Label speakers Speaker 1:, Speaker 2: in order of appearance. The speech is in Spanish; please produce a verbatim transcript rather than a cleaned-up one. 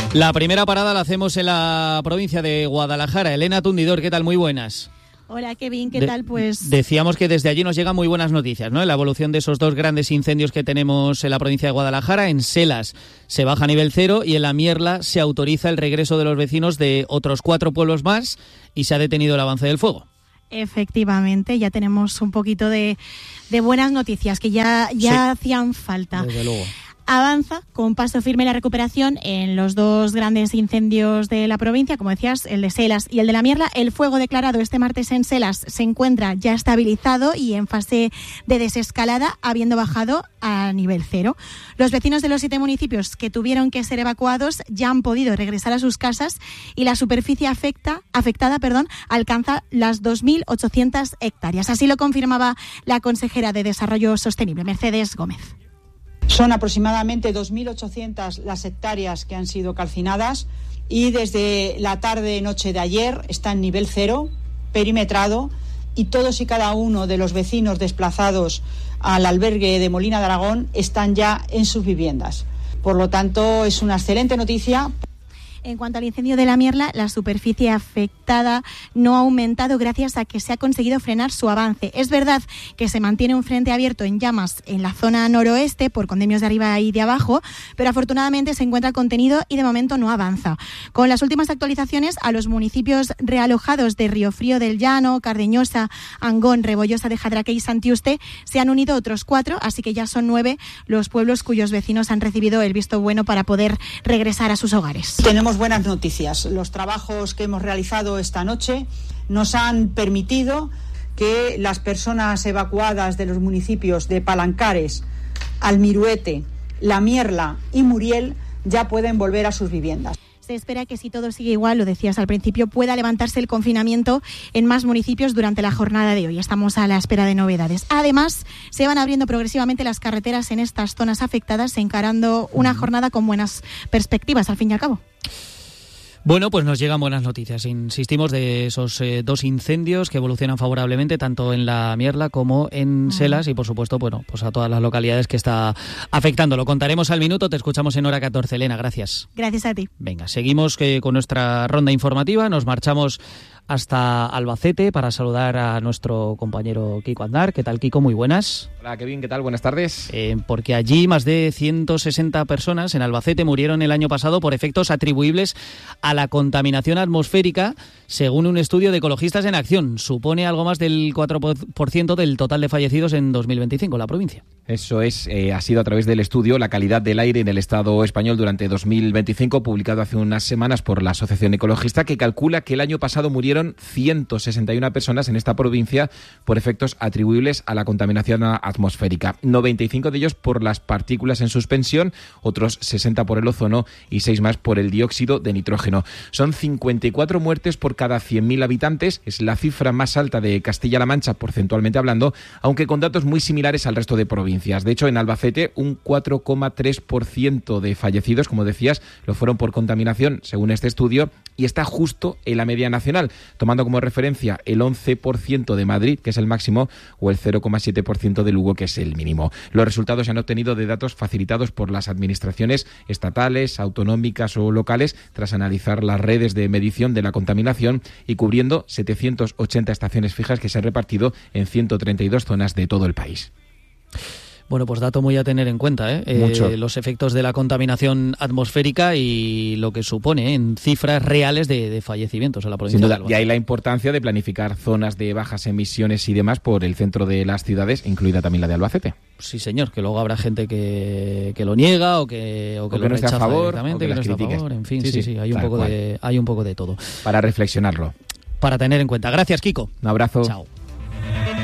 Speaker 1: La primera parada la hacemos en la provincia de Guadalajara. Elena Tundidor, ¿qué tal? Muy buenas.
Speaker 2: Hola, Kevin, ¿qué
Speaker 1: de-
Speaker 2: tal? Pues
Speaker 1: Decíamos que desde allí nos llegan muy buenas noticias, ¿no? En la evolución de esos dos grandes incendios que tenemos en la provincia de Guadalajara. En Selas se baja a nivel cero y en La Mierla se autoriza el regreso de los vecinos de otros cuatro pueblos más y se ha detenido el avance del fuego.
Speaker 2: efectivamente, ya tenemos un poquito de, de buenas noticias que ya, ya
Speaker 1: Sí.
Speaker 2: hacían falta.
Speaker 1: Desde luego.
Speaker 2: Avanza con paso firme la recuperación en los dos grandes incendios de la provincia, como decías, el de Selas y el de La Mierla. El fuego declarado este martes en Selas se encuentra ya estabilizado y en fase de desescalada, habiendo bajado a nivel cero. Los vecinos de los siete municipios que tuvieron que ser evacuados ya han podido regresar a sus casas y la superficie afecta, afectada perdón, alcanza las dos mil ochocientas hectáreas. Así lo confirmaba la consejera de Desarrollo Sostenible, Mercedes Gómez.
Speaker 3: Son aproximadamente dos mil ochocientas las hectáreas que han sido calcinadas y desde la tarde-noche de ayer está en nivel cero, perimetrado, y todos y cada uno de los vecinos desplazados al albergue de Molina de Aragón están ya en sus viviendas. Por lo tanto, es una excelente noticia.
Speaker 2: En cuanto al incendio de La Mierla, la superficie afectada no ha aumentado gracias a que se ha conseguido frenar su avance. Es verdad que se mantiene un frente abierto en llamas en la zona noroeste por condemios de arriba y de abajo, pero afortunadamente se encuentra contenido y de momento no avanza. Con las últimas actualizaciones, a los municipios realojados de Riofrío del Llano, Cardeñosa, Angón, Rebollosa de Jadraque y Santiuste se han unido otros cuatro, así que ya son nueve los pueblos cuyos vecinos han recibido el visto bueno para poder regresar a sus hogares.
Speaker 3: Tenemos buenas noticias. Los trabajos que hemos realizado esta noche nos han permitido que las personas evacuadas de los municipios de Palancares, Almiruete, La Mierla y Muriel ya pueden volver a sus viviendas.
Speaker 2: Se espera que, si todo sigue igual, lo decías al principio, pueda levantarse el confinamiento en más municipios durante la jornada de hoy. Estamos a la espera de novedades. Además, se van abriendo progresivamente las carreteras en estas zonas afectadas, encarando una jornada con buenas perspectivas, al fin y al cabo.
Speaker 1: Bueno, pues nos llegan buenas noticias. Insistimos de esos eh, dos incendios que evolucionan favorablemente tanto en La Mierla como en Selas y, por supuesto, bueno, pues a todas las localidades que está afectando. Lo contaremos al minuto. Te escuchamos en hora catorce. Elena, gracias.
Speaker 2: Gracias a ti.
Speaker 1: Venga, seguimos eh, con nuestra ronda informativa. Nos marchamos hasta Albacete para saludar a nuestro compañero Kiko Aznar. ¿Qué tal, Kiko? Muy buenas.
Speaker 4: Hola, Kevin, ¿qué tal? Buenas tardes.
Speaker 1: Eh, porque allí más de ciento sesenta personas en Albacete murieron el año pasado por efectos atribuibles a la contaminación atmosférica, según un estudio de Ecologistas en Acción. Supone algo más del cuatro por ciento del total de fallecidos en dos mil veinticinco en la provincia.
Speaker 4: Eso es, eh, ha sido a través del estudio La calidad del aire en el Estado español durante dos mil veinticinco, publicado hace unas semanas por la Asociación Ecologista, que calcula que el año pasado murieron ciento sesenta y una personas en esta provincia por efectos atribuibles a la contaminación atmosférica. noventa y cinco de ellos por las partículas en suspensión, otros sesenta por el ozono y seis más por el dióxido de nitrógeno. Son cincuenta y cuatro muertes por cada cien mil habitantes, es la cifra más alta de Castilla-La Mancha porcentualmente hablando, aunque con datos muy similares al resto de provincias. De hecho, en Albacete un cuatro coma tres por ciento de fallecidos, como decías, lo fueron por contaminación, según este estudio, y está justo en la media nacional, tomando como referencia el once por ciento de Madrid, que es el máximo, o el cero coma siete por ciento de Lugo, que es el mínimo. Los resultados se han obtenido de datos facilitados por las administraciones estatales, autonómicas o locales, tras analizar las redes de medición de la contaminación y cubriendo setecientas ochenta estaciones fijas que se han repartido en ciento treinta y dos zonas de todo el país.
Speaker 1: Bueno, pues dato muy a tener en cuenta, ¿eh?
Speaker 4: Mucho.
Speaker 1: Eh, los efectos de la contaminación atmosférica y lo que supone, ¿eh? en cifras reales de, de fallecimientos en la provincia.
Speaker 4: Sin duda,
Speaker 1: de Albacete.
Speaker 4: y ahí la importancia de planificar zonas de bajas emisiones y demás por el centro de las ciudades, incluida también la de Albacete.
Speaker 1: Sí, señor, que luego habrá gente que, que lo niega o que, o que,
Speaker 4: O
Speaker 1: lo
Speaker 4: que no esté a
Speaker 1: rechaza
Speaker 4: favor,
Speaker 1: directamente,
Speaker 4: o que
Speaker 1: que no
Speaker 4: las
Speaker 1: está a
Speaker 4: critiques.
Speaker 1: favor, en fin, sí,
Speaker 4: Sí,
Speaker 1: sí,
Speaker 4: sí,
Speaker 1: hay, un
Speaker 4: tal
Speaker 1: poco
Speaker 4: cual.
Speaker 1: de, hay un poco de todo.
Speaker 4: Para reflexionarlo.
Speaker 1: Para tener en cuenta. Gracias, Kiko.
Speaker 4: Un abrazo.
Speaker 1: Chao.